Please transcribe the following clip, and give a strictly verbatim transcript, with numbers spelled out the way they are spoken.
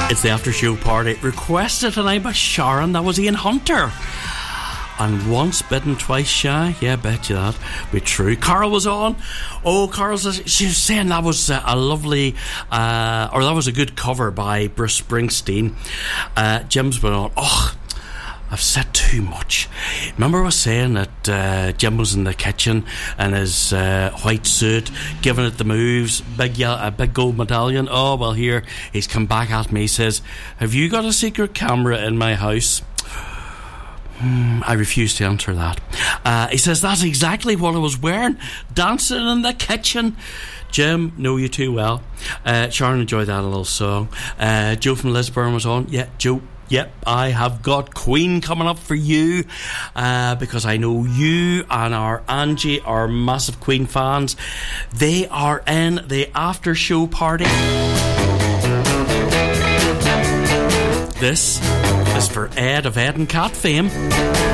It's the after show party requested tonight by Sharon. That was Ian Hunter. And once bitten, twice shy. Yeah, bet you that. Be true. Carol was on. Oh, Carol, she was saying that was a lovely, uh, or that was a good cover by Bruce Springsteen. Uh, Jim's been on. Oh, I've said too much. Remember I was saying that uh, Jim was in the kitchen in his uh, white suit, giving it the moves, big yellow, a big gold medallion. Oh, well, here he's come back at me. He says, "Have you got a secret camera in my house?" Hmm, I refuse to answer that. Uh, he says, "That's exactly what I was wearing, dancing in the kitchen." Jim, know you too well. Uh, Sharon enjoyed that little song. Uh, Joe from Lisburn was on. Yeah, Joe. Yep, I have got Queen coming up for you uh, because I know you and our Angie are massive Queen fans. They are in the after show party. This is for Ed of Ed and Cat fame.